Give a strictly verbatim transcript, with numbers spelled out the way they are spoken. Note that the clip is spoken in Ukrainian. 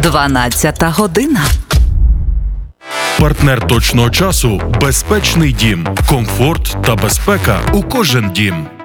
дванадцята година. Партнер точного часу – безпечний дім. Комфорт та безпека у кожен дім.